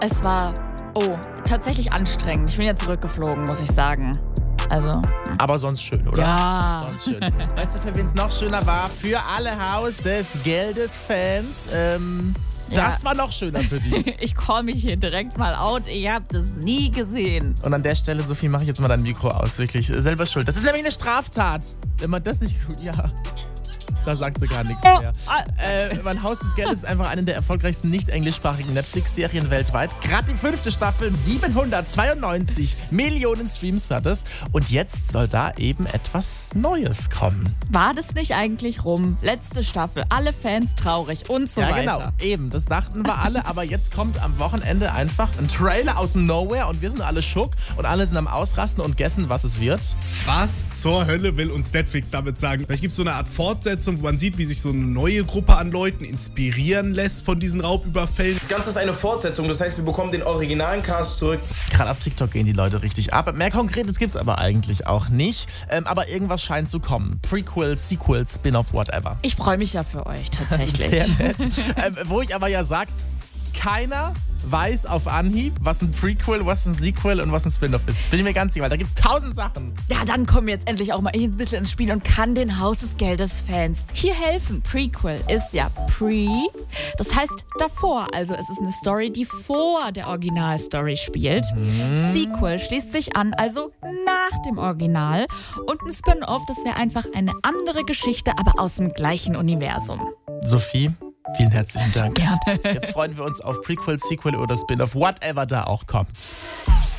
Es war, tatsächlich anstrengend. Ich bin ja zurückgeflogen, muss ich sagen. Also. Aber sonst schön, oder? Ja. Sonst schön. Weißt du, für wen es noch schöner war? Für alle Haus des Geldes-Fans. Das war noch schöner für die. Ich call mich hier direkt mal out. Ihr habt es nie gesehen. Und an der Stelle, Sophie, mache ich jetzt mal dein Mikro aus. Wirklich, selber schuld. Das ist nämlich eine Straftat. Wenn man das nicht... Ja... Da sagt sie gar nichts mehr. Mein Haus des Geldes ist einfach eine der erfolgreichsten nicht-englischsprachigen Netflix-Serien weltweit. Gerade die 5. Staffel, 792 Millionen Streams hat es. Und jetzt soll da eben etwas Neues kommen. War das nicht eigentlich rum? Letzte Staffel, alle Fans traurig und so weiter. Ja, genau. Eben, das dachten wir alle. Aber jetzt kommt am Wochenende einfach ein Trailer aus dem Nowhere und wir sind alle schock und alle sind am Ausrasten und guessen, was es wird. Was zur Hölle will uns Netflix damit sagen? Vielleicht gibt es so eine Art Fortsetzung, wo man sieht, wie sich so eine neue Gruppe an Leuten inspirieren lässt von diesen Raubüberfällen. Das Ganze ist eine Fortsetzung, das heißt, wir bekommen den originalen Cast zurück. Gerade auf TikTok gehen die Leute richtig ab. Mehr Konkretes gibt's aber eigentlich auch nicht. Aber irgendwas scheint zu kommen. Prequel, Sequel, Spin-off, whatever. Ich freue mich ja für euch tatsächlich. Sehr nett. Wo ich aber ja sage, keiner weiß auf Anhieb, was ein Prequel, was ein Sequel und was ein Spin-off ist. Bin ich mir ganz sicher, weil da gibt's 1000 Sachen. Ja, dann kommen wir jetzt endlich auch mal ein bisschen ins Spiel und kann den Haus des Geldes Fans hier helfen. Prequel ist ja pre, das heißt davor. Also es ist eine Story, die vor der Originalstory spielt. Sequel schließt sich an, also nach dem Original. Und ein Spin-off, das wäre einfach eine andere Geschichte, aber aus dem gleichen Universum. Sophie, vielen herzlichen Dank. Gerne. Jetzt freuen wir uns auf Prequel, Sequel oder Spin-off, whatever da auch kommt.